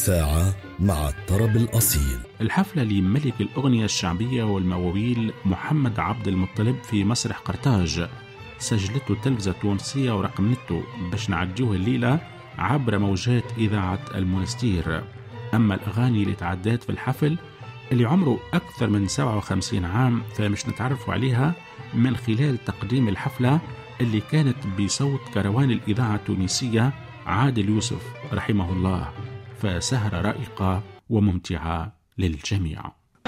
ساعة مع الطرب الأصيل. الحفلة لملك الأغنية الشعبية والمواويل محمد عبد المطلب في مسرح قرطاج، سجلته التلفزة التونسية ورقمنته باش نعديوه الليلة عبر موجات إذاعة المونستير. أما الأغاني اللي تعدات في الحفل اللي عمره أكثر من 57 عام فمش نتعرفوا عليها من خلال تقديم الحفلة اللي كانت بصوت كروان الإذاعة التونسية عادل يوسف رحمه الله، فسهرة رائقة وممتعة للجميع.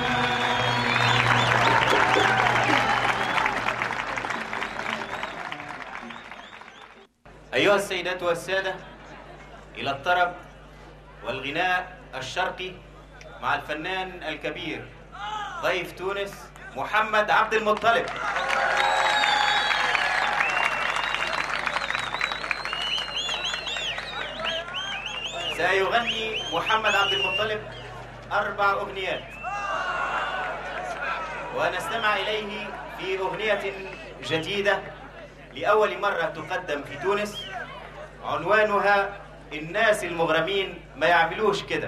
أيها السيدات والسادة، إلى الطرب والغناء الشرقي مع الفنان الكبير ضيف تونس محمد عبد المطلب. سيغني محمد عبد المطلب 4 أغنيات، ونستمع إليه في أغنية جديدة لأول مرة تقدم في تونس، عنوانها الناس المغرمين ما يعملوش كده.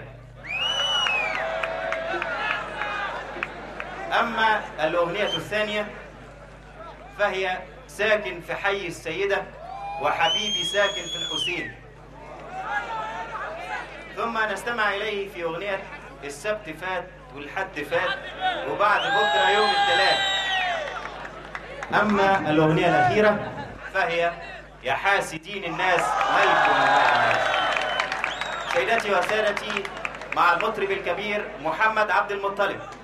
أما الأغنية الثانية فهي ساكن في حي السيدة وحبيبي ساكن في الحسين. ثم نستمع إليه في أغنية السبت فات والحد فات وبعد بكرة يوم الثلاث. أما الأغنية الأخيرة فهي يا حاسدين الناس ملك من الناس. سيداتي وسادتي، مع المطرب الكبير محمد عبد المطلب.